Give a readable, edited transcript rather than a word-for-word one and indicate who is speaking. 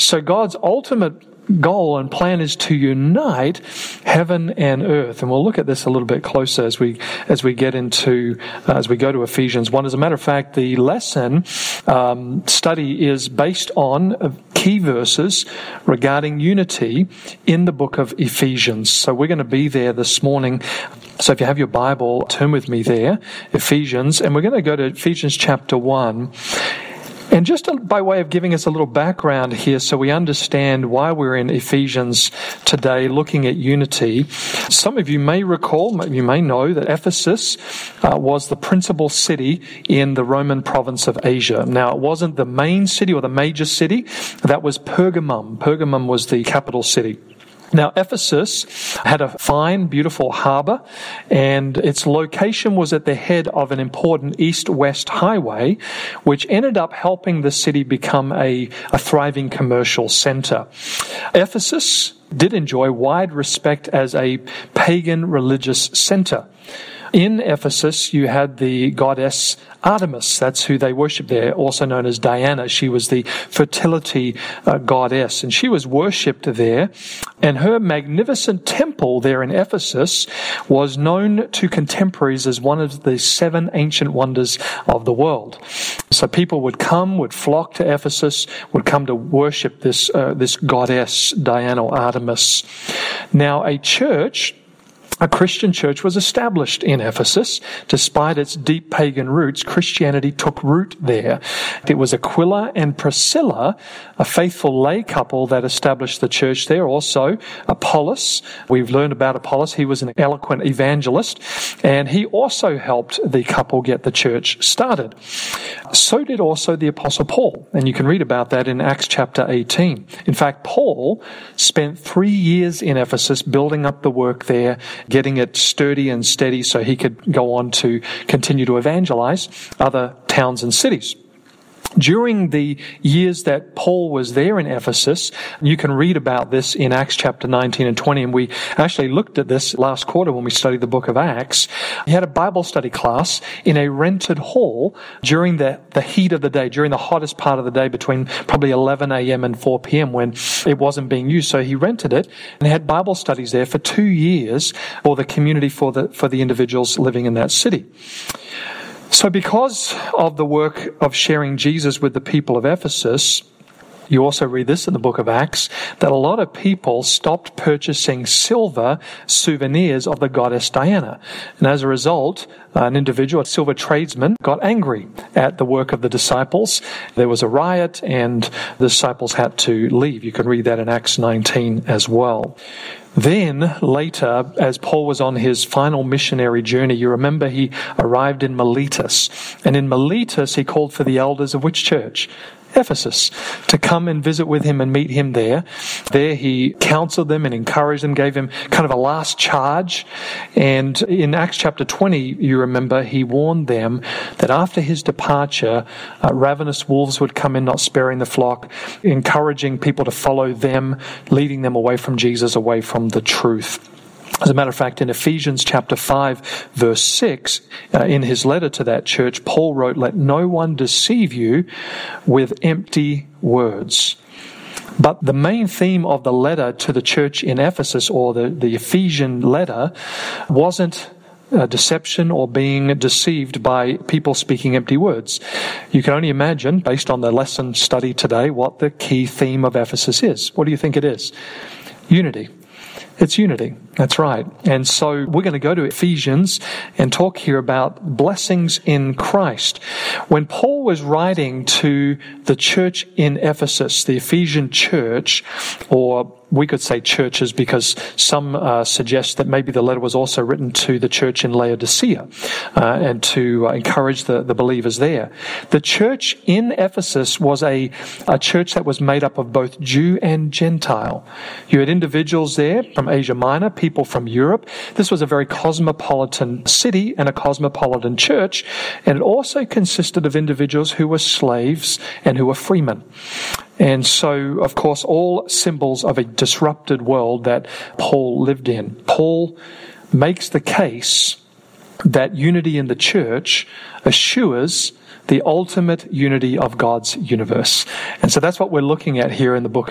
Speaker 1: So God's ultimate goal and plan is to unite heaven and earth, and we'll look at this a little bit closer as we get into as we go to Ephesians 1. As a matter of fact, the lesson study is based on key verses regarding unity in the book of Ephesians. So we're going to be there this morning. So if you have your Bible, turn with me there, Ephesians, and we're going to go to Ephesians chapter 1. And just by way of giving us a little background here so we understand why we're in Ephesians today looking at unity, some of you may recall, you may know that Ephesus was the principal city in the Roman province of Asia. Now, it wasn't the main city or the major city. That was Pergamum. Pergamum was the capital city. Now, Ephesus had a fine, beautiful harbour, and its location was at the head of an important east-west highway, which ended up helping the city become a thriving commercial centre. Ephesus did enjoy wide respect as a pagan religious centre. In Ephesus, you had the goddess Artemis. That's who they worshipped there, also known as Diana. She was the fertility goddess, and she was worshipped there. And her magnificent temple there in Ephesus was known to contemporaries as one of the 7 ancient wonders of the world. So people would flock to Ephesus, would come to worship this goddess, Diana or Artemis. Now, a Christian church was established in Ephesus. Despite its deep pagan roots, Christianity took root there. It was Aquila and Priscilla, a faithful lay couple, that established the church there. Also, Apollos. We've learned about Apollos. He was an eloquent evangelist, and he also helped the couple get the church started. So did also the Apostle Paul, and you can read about that in Acts chapter 18. In fact, Paul spent 3 years in Ephesus building up the work there, getting it sturdy and steady so he could go on to continue to evangelize other towns and cities. During the years that Paul was there in Ephesus, you can read about this in Acts chapter 19 and 20, and we actually looked at this last quarter when we studied the book of Acts. He had a Bible study class in a rented hall during the heat of the day, during the hottest part of the day, between probably 11 a.m. and 4 p.m. when it wasn't being used. So he rented it and had Bible studies there for 2 years for the community, for the individuals living in that city. So because of the work of sharing Jesus with the people of Ephesus, you also read this in the book of Acts, that a lot of people stopped purchasing silver souvenirs of the goddess Diana. And as a result, an individual, a silver tradesman, got angry at the work of the disciples. There was a riot and the disciples had to leave. You can read that in Acts 19 as well. Then, later, as Paul was on his final missionary journey, you remember he arrived in Miletus. And in Miletus, he called for the elders of which church? Ephesus, to come and visit with him and meet him there. There he counseled them and encouraged them, gave him kind of a last charge. And in Acts chapter 20, you remember, he warned them that after his departure, ravenous wolves would come in, not sparing the flock, encouraging people to follow them, leading them away from Jesus, away from the truth. As a matter of fact, in Ephesians chapter 5, verse 6, in his letter to that church, Paul wrote, "Let no one deceive you with empty words." But the main theme of the letter to the church in Ephesus, or the Ephesian letter, wasn't deception or being deceived by people speaking empty words. You can only imagine, based on the lesson study today, what the key theme of Ephesus is. What do you think it is? Unity. It's unity. That's right. And so we're going to go to Ephesians and talk here about blessings in Christ. When Paul was writing to the church in Ephesus, the Ephesian church, or we could say churches because some suggest that maybe the letter was also written to the church in Laodicea and to encourage the believers there. The church in Ephesus was a church that was made up of both Jew and Gentile. You had individuals there from Asia Minor, people from Europe. This was a very cosmopolitan city and a cosmopolitan church, and it also consisted of individuals who were slaves and who were freemen. And so, of course, all symbols of a disrupted world that Paul lived in. Paul makes the case that unity in the church assures the ultimate unity of God's universe. And so that's what we're looking at here in the book